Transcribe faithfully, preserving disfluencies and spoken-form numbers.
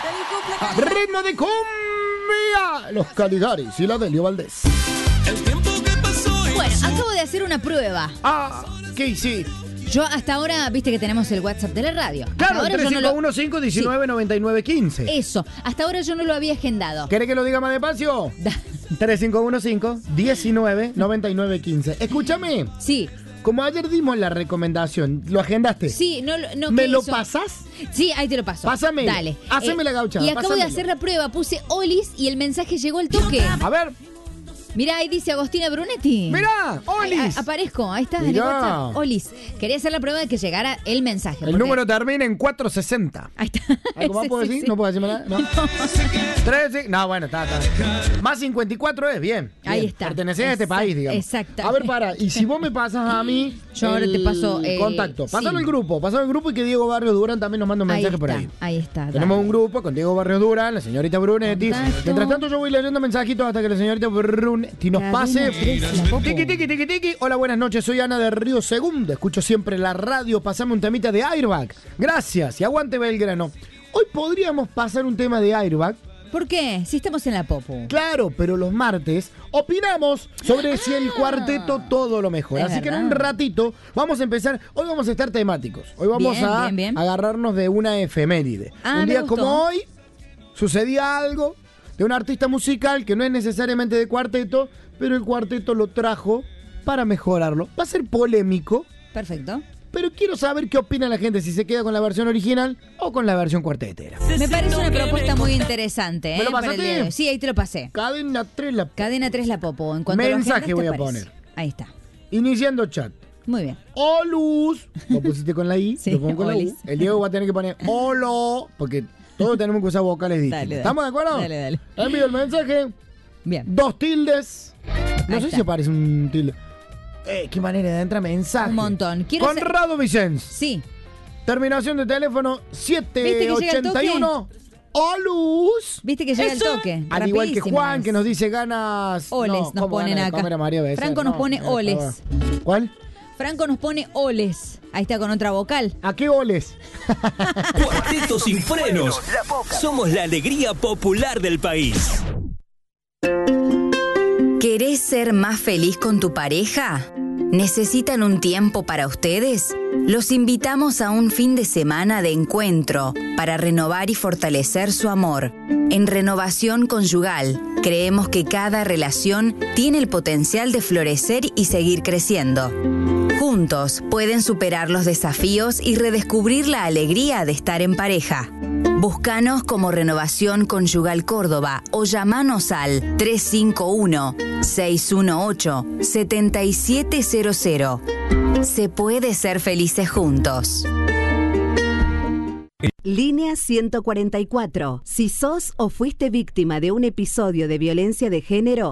Ritmo de cumbia. Los Caligaris y la Delio Valdés. Bueno, acabo de hacer una prueba. Ah, ¿qué hiciste? Yo hasta ahora, viste que tenemos el WhatsApp de la radio. Hasta Claro, ahora tres yo no cinco lo- uno cinco uno nueve nueve nueve uno cinco. Eso, hasta ahora yo no lo había agendado. ¿Querés que lo diga más despacio? Da- tres cinco uno cinco uno nueve nueve nueve uno cinco. Escúchame, Sí, como ayer dimos la recomendación, ¿lo agendaste? sí, no, lo- no ¿Me ¿qué lo hizo? pasás? Sí, ahí te lo paso. Pásamelo. Dale. Haceme la gauchada, Y acabo pásamelo. de hacer la prueba, puse Olis y el mensaje llegó al toque. A ver, Mirá, ahí dice Agostina Brunetti. mirá, Ahí- ahí Olis. aparezco, ahí está, en el Mirá. WhatsApp. Olis. Quería hacer la prueba de que llegara el mensaje. El porque- número termina en cuatrocientos sesenta. Ahí está. ¿Algo más Sí, puedo sí, decir? sí. ¿No puedo decirme nada? ¿No? Tres, sí. No, bueno, está, está. Más cincuenta y cuatro es bien. Ahí bien. está. Pertenecés a este Exact- país, digamos. exactamente. A ver, para. Y si vos me pasas a mí. Yo ahora te el paso el- contacto. Pasalo sí. al grupo. Pasalo al grupo y que Diego Barrios Durán también nos manda un Ahí mensaje está, por ahí. ahí está. Tenemos dale. un grupo con Diego Barrios Durán, la señorita Brunetti. Contacto. Mientras tanto, yo voy leyendo mensajitos hasta que la señorita Brunetti nos Cadena pase. tres, la Popo. Tiki, tiki, tiki, tiki. Hola, buenas noches. Soy Ana de Río Segundo. Escucho siempre la radio. Pasame un temita de Airbag. Gracias. Y aguante Belgrano. Hoy podríamos pasar un tema de Airbag. ¿Por qué? Si estamos en la Popu. Claro, pero los martes opinamos sobre si el Ah. cuarteto todo lo mejor. Es Así que en verdad. un ratito vamos a empezar. Hoy vamos a estar temáticos. Hoy vamos Bien, a bien, bien. agarrarnos de una efeméride. Ah, un me día gustó. como hoy sucedía algo de un artista musical que no es necesariamente de cuarteto, pero el cuarteto lo trajo para mejorarlo. Va a ser polémico, Perfecto. pero quiero saber qué opina la gente, si se queda con la versión original o con la versión cuartetera. Me parece una propuesta muy interesante. ¿eh? ¿Me lo para el pasaste? día de hoy. Sí, ahí te lo pasé. Cadena tres, la... Cadena tres la Popo. En cuanto Mensaje lo voy a agendas, ¿te poner. parece? Ahí está. Iniciando chat. Muy bien. Olus. Lo pusiste con la I, Sí, lo pongo con la U. Olis. El Diego va a tener que poner Olo, porque todos tenemos que usar vocales distintas. Dale, dale. ¿Estamos de acuerdo? Dale, dale. Envío el mensaje. Bien. Dos tildes. No Ahí sé está. si aparece un tilde. Eh, qué manera de entrar mensaje. Un montón. Quiero hacer- Conrado Vicens. Sí. Terminación de teléfono ¿Viste que llega el siete ochenta y uno. Olus. Viste que llega Ese. el toque. Al igual que Rapidísimo Juan, es. que nos dice ganas. Oles no, nos ¿cómo ponen ganas de acá. comer a María Becerra? Franco nos No, pone eh, oles. ¿Cuál? Franco nos pone oles. Ahí está con otra vocal. ¿A qué oles? Cuarteto sin frenos. Somos la alegría popular del país. ¿Querés ser más feliz con tu pareja? ¿Necesitan un tiempo para ustedes? Los invitamos a un fin de semana de encuentro para renovar y fortalecer su amor. En Renovación Conyugal, creemos que cada relación tiene el potencial de florecer y seguir creciendo. Juntos pueden superar los desafíos y redescubrir la alegría de estar en pareja. Búscanos como Renovación Conyugal Córdoba o llamanos al tres cinco uno, seis uno ocho, siete siete cero cero. Se puede ser felices juntos. Línea ciento cuarenta y cuatro. Si sos o fuiste víctima de un episodio de violencia de género,